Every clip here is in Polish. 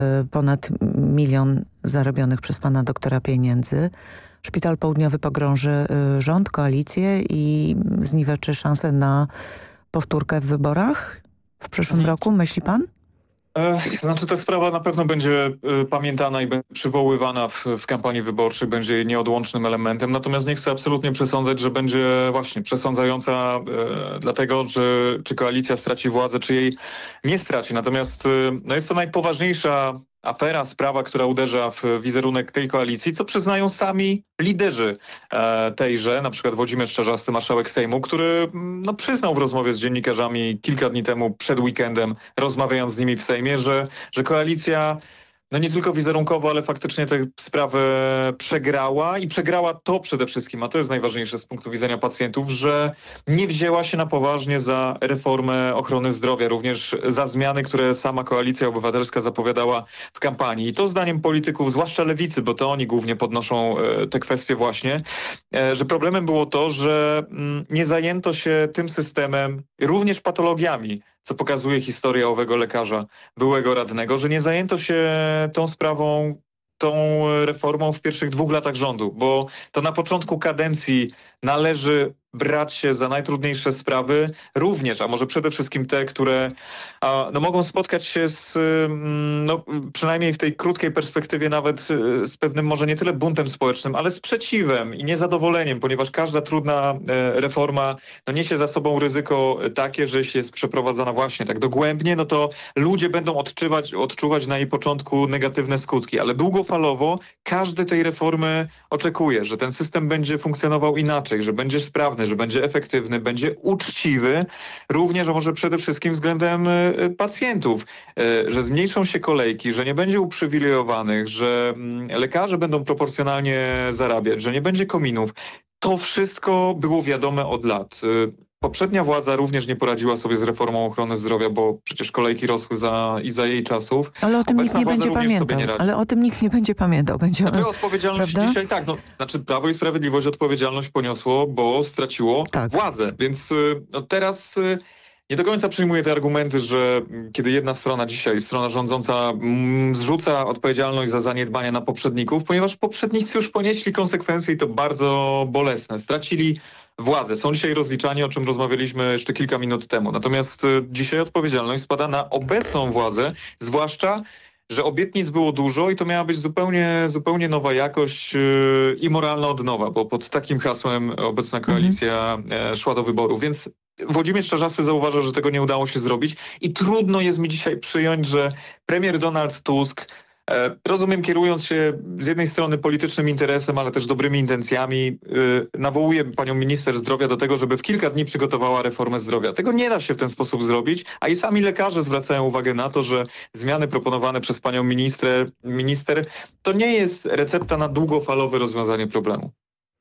ponad 1 milion zarobionych przez pana doktora pieniędzy. Szpital Południowy pogrąży rząd, koalicję i zniweczy szansę na powtórkę w wyborach w przyszłym roku, myśli pan? Znaczy ta sprawa na pewno będzie pamiętana i będzie przywoływana w kampanii wyborczej, będzie jej nieodłącznym elementem, natomiast nie chcę absolutnie przesądzać, że będzie właśnie przesądzająca dlatego, czy koalicja straci władzę, czy jej nie straci. Natomiast no jest to najpoważniejsza afera, sprawa, która uderza w wizerunek tej koalicji, co przyznają sami liderzy tejże, na przykład Włodzimierz Czarzasty, marszałek Sejmu, który no, przyznał w rozmowie z dziennikarzami kilka dni temu, przed weekendem, rozmawiając z nimi w Sejmie, że koalicja no nie tylko wizerunkowo, ale faktycznie tę sprawę przegrała i przegrała to przede wszystkim, a to jest najważniejsze z punktu widzenia pacjentów, że nie wzięła się na poważnie za reformę ochrony zdrowia, również za zmiany, które sama Koalicja Obywatelska zapowiadała w kampanii. I to zdaniem polityków, zwłaszcza lewicy, bo to oni głównie podnoszą te kwestie właśnie, że problemem było to, że nie zajęto się tym systemem, również patologiami, co pokazuje historia owego lekarza, byłego radnego, że nie zajęto się tą sprawą, tą reformą w pierwszych 2 latach rządu, bo to na początku kadencji należy brać się za najtrudniejsze sprawy, również, a może przede wszystkim te, które no, mogą spotkać się z, no, przynajmniej w tej krótkiej perspektywie nawet z pewnym może nie tyle buntem społecznym, ale sprzeciwem i niezadowoleniem, ponieważ każda trudna reforma no, niesie za sobą ryzyko takie, że jeśli jest przeprowadzona właśnie tak dogłębnie, no to ludzie będą odczuwać na jej początku negatywne skutki, ale długofalowo każdy tej reformy oczekuje, że ten system będzie funkcjonował inaczej, że będzie sprawny, że będzie efektywny, będzie uczciwy, również, a może przede wszystkim względem pacjentów, że zmniejszą się kolejki, że nie będzie uprzywilejowanych, że lekarze będą proporcjonalnie zarabiać, że nie będzie kominów. To wszystko było wiadome od lat. Poprzednia władza również nie poradziła sobie z reformą ochrony zdrowia, bo przecież kolejki rosły za jej czasów. Ale o tym nikt nie będzie pamiętał. Ale o tym nikt nie będzie pamiętał. Będzie odpowiedzialność prawda? Dzisiaj tak. No, znaczy Prawo i Sprawiedliwość odpowiedzialność poniosło, bo straciło władzę. Więc no, teraz nie do końca przyjmuję te argumenty, że kiedy jedna strona dzisiaj, strona rządząca zrzuca odpowiedzialność za zaniedbania na poprzedników, ponieważ poprzednicy już ponieśli konsekwencje i to bardzo bolesne. Stracili władzę. Są dzisiaj rozliczani, o czym rozmawialiśmy jeszcze kilka minut temu. Natomiast dzisiaj odpowiedzialność spada na obecną władzę, zwłaszcza że obietnic było dużo i to miała być zupełnie nowa jakość i moralna odnowa, bo pod takim hasłem obecna koalicja szła do wyborów. Więc Włodzimierz Czarzasty zauważa, że tego nie udało się zrobić i trudno jest mi dzisiaj przyjąć, że premier Donald Tusk, rozumiem, kierując się z jednej strony politycznym interesem, ale też dobrymi intencjami, nawołuje panią minister zdrowia do tego, żeby w kilka dni przygotowała reformę zdrowia. Tego nie da się w ten sposób zrobić, a i sami lekarze zwracają uwagę na to, że zmiany proponowane przez panią minister to nie jest recepta na długofalowe rozwiązanie problemu.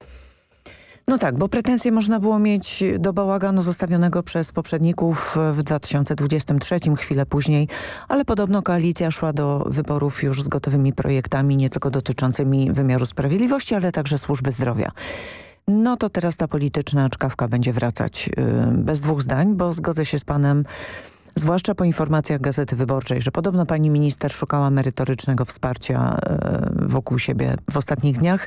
No tak, bo pretensje można było mieć do bałaganu zostawionego przez poprzedników w 2023, chwilę później, ale podobno koalicja szła do wyborów już z gotowymi projektami, nie tylko dotyczącymi wymiaru sprawiedliwości, ale także służby zdrowia. No to teraz ta polityczna czkawka będzie wracać bez 2 zdań, bo zgodzę się z panem, zwłaszcza po informacjach Gazety Wyborczej, że podobno pani minister szukała merytorycznego wsparcia wokół siebie w ostatnich dniach.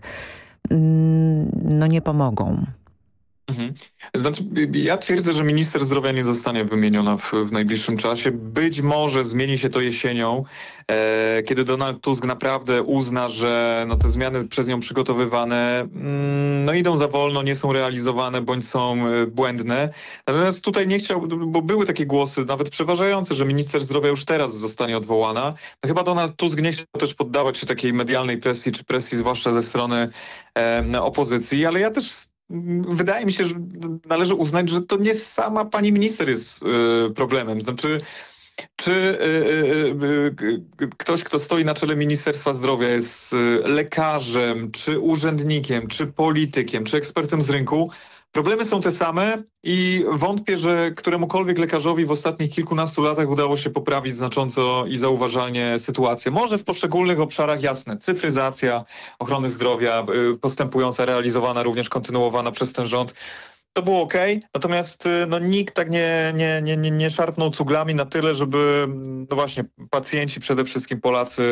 No nie pomogą. Znaczy, ja twierdzę, że minister zdrowia nie zostanie wymieniona w najbliższym czasie. Być może zmieni się to jesienią, kiedy Donald Tusk naprawdę uzna, że no, te zmiany przez nią przygotowywane no, idą za wolno, nie są realizowane bądź są błędne. Natomiast tutaj nie chciał, bo były takie głosy, nawet przeważające, że minister zdrowia już teraz zostanie odwołana. No, chyba Donald Tusk nie chciał też poddawać się takiej medialnej presji, czy presji zwłaszcza ze strony opozycji, ale ja też wydaje mi się, że należy uznać, że to nie sama pani minister jest problemem. Znaczy, czy ktoś, kto stoi na czele Ministerstwa Zdrowia jest lekarzem, czy urzędnikiem, czy politykiem, czy ekspertem z rynku, problemy są te same i wątpię, że któremukolwiek lekarzowi w ostatnich kilkunastu latach udało się poprawić znacząco i zauważalnie sytuację. Może w poszczególnych obszarach jasne, cyfryzacja ochrony zdrowia postępująca, realizowana, również kontynuowana przez ten rząd. To było okej, natomiast no, nikt tak nie szarpnął cuglami na tyle, żeby no właśnie pacjenci, przede wszystkim Polacy